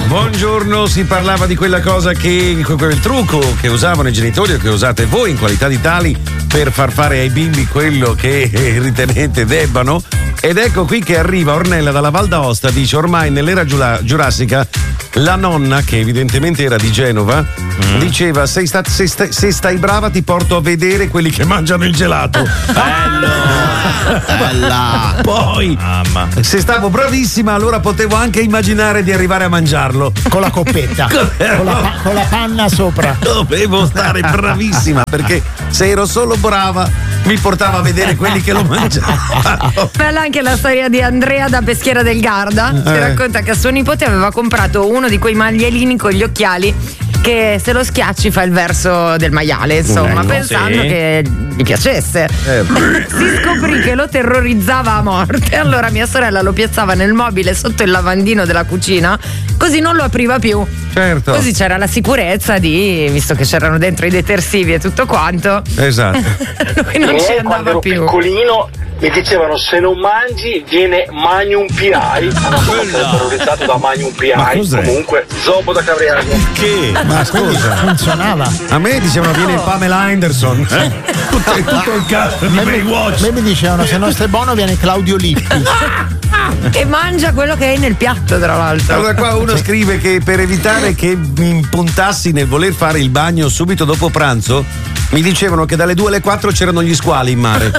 Buongiorno, si parlava di quella cosa quel trucco che usavano i genitori o che usate voi in qualità di tali per far fare ai bimbi quello che ritenete debbano. Ed ecco qui che arriva Ornella dalla Val d'Aosta, dice: ormai nell'era giurassica la nonna, che evidentemente era di Genova, diceva: se stai brava ti porto a vedere quelli che mangiano il gelato. Bella. Poi se stavo bravissima, allora potevo anche immaginare di arrivare a mangiarlo con la coppetta con la panna sopra. Dovevo stare bravissima, perché se ero solo brava mi portava a vedere quelli che lo mangiavano. Bella anche la storia di Andrea da Peschiera del Garda, che racconta che a suo nipote aveva comprato uno di quei maglielini con gli occhiali che se lo schiacci fa il verso del maiale, insomma, pensando che gli piacesse. Si scoprì che lo terrorizzava a morte, allora mia sorella lo piazzava nel mobile sotto il lavandino della cucina, così non lo apriva più. Certo. Così c'era la sicurezza visto che c'erano dentro i detersivi e tutto quanto. Esatto. Lui non ci andava quando ero più. piccolino mi dicevano: se non mangi viene Magnum PI. Sono terrorizzato da Magnum PI. Comunque zobo da Cavriago. Che? Ma scusa, funzionava. A me dicevano viene Pamela Anderson. Tutto il caso di Baywatch. A me mi dicevano: se non stai buono viene Claudio Lippi. E mangia quello che hai nel piatto, tra l'altro. Allora qua uno scrive che per evitare che mi impuntassi nel voler fare il bagno subito dopo pranzo, mi dicevano che dalle 2 alle 4 c'erano gli squali in mare.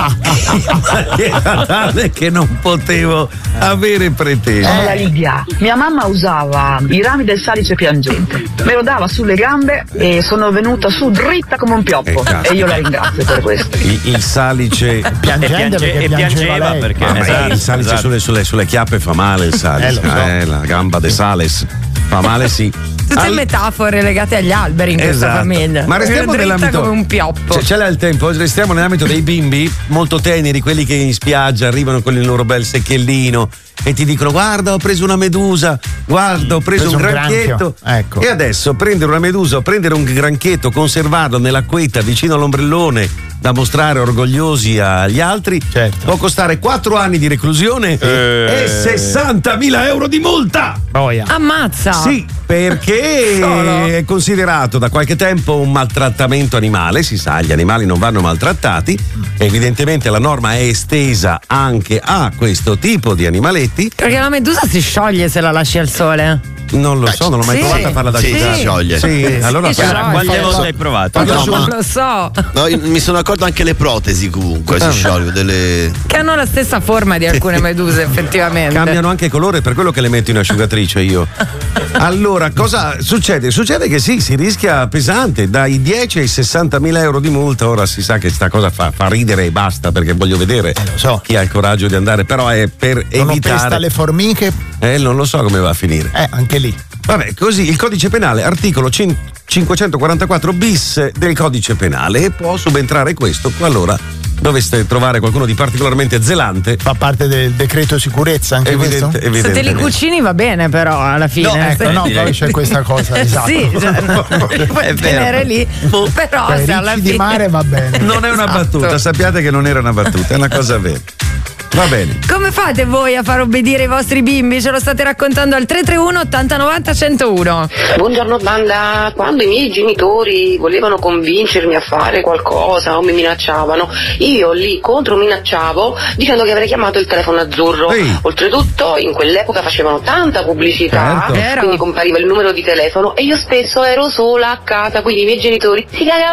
Era tale che non potevo avere pretese. La Lidia, mia mamma usava i rami del salice piangente, me lo dava sulle gambe e sono venuta su dritta come un pioppo, e io la ringrazio per questo. Il salice piangente perché piangeva lei. Perché il salice sulle chiappe fa male, il salice. La gamba de sales fa male, sì. Tutte metafore legate agli alberi in questa famiglia. Ma restiamo nell'ambito come un pioppo. Ce l'ha il tempo, restiamo nell'ambito dei bimbi molto teneri, quelli che in spiaggia arrivano con il loro bel secchiellino e ti dicono: guarda, ho preso una medusa, guarda, ho preso un granchietto. Ecco. E adesso prendere una medusa o prendere un granchietto, conservarlo nell'acquetta vicino all'ombrellone da mostrare orgogliosi agli altri, può costare 4 anni di reclusione e 60.000 euro di multa. Ammazza. Sì, perché è considerato da qualche tempo un maltrattamento animale. Si sa, gli animali non vanno maltrattati. Evidentemente la norma è estesa anche a questo tipo di animaletti. Perché la medusa si scioglie se la lasci al sole. Non lo so, non l'ho mai provata a farla da asciugare. Si scioglie. Sì, allora quante volte hai provato? Non lo so. No, mi sono accorto anche le protesi comunque si sciolgono che hanno la stessa forma di alcune meduse, effettivamente. Cambiano anche colore, per quello che le metto in asciugatrice io. Allora, cosa succede? Succede che sì, si rischia pesante, dai 10 ai 60.000 euro di multa. Ora si sa che sta cosa fa ridere e basta, perché voglio vedere chi ha il coraggio di andare, però è per non evitare. Pesta le formiche? Non lo so come va a finire. Anche lì. Vabbè, così il codice penale, articolo 544 bis del codice penale, e può subentrare questo qualora doveste trovare qualcuno di particolarmente zelante. Fa parte del decreto sicurezza anche questo? Se te li cucini va bene, però alla fine. Poi c'è questa cosa, esatto. Sì, puoi tenere lì, però se alla fine di mare va bene. Non è una battuta, sappiate che non era una battuta, è una cosa vera. Va bene. Come fate voi a far obbedire i vostri bimbi? Ce lo state raccontando al 331 80 90 101. Buongiorno banda, quando i miei genitori volevano convincermi a fare qualcosa o mi minacciavano, io lì controminacciavo dicendo che avrei chiamato il telefono azzurro. Oltretutto in quell'epoca facevano tanta pubblicità, quindi compariva il numero di telefono e io spesso ero sola a casa, quindi i miei genitori si cagavano